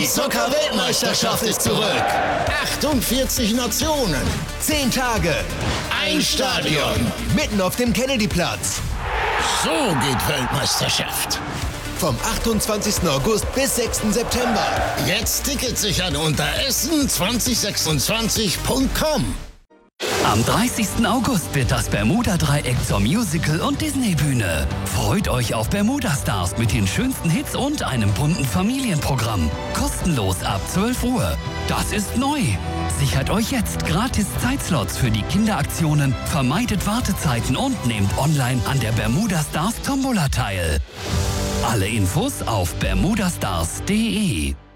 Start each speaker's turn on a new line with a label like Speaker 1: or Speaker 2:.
Speaker 1: Zucker-Weltmeisterschaft ist zurück. 48 Nationen.
Speaker 2: 10 Tage.
Speaker 1: Ein Stadion.
Speaker 2: Mitten auf dem Kennedyplatz.
Speaker 1: So geht Weltmeisterschaft.
Speaker 2: Vom 28. August bis 6. September.
Speaker 1: Jetzt Tickets sichern unter essen2026.com.
Speaker 3: Am 30. August wird das Bermuda-Dreieck zur Musical- und Disney-Bühne. Freut euch auf Bermuda-Stars mit den schönsten Hits und einem bunten Familienprogramm. Kostenlos ab 12 Uhr. Das ist neu. Sichert euch jetzt gratis Zeitslots für die Kinderaktionen, vermeidet Wartezeiten und nehmt online an der Bermuda Stars Tombola teil. Alle Infos auf bermudastars.de.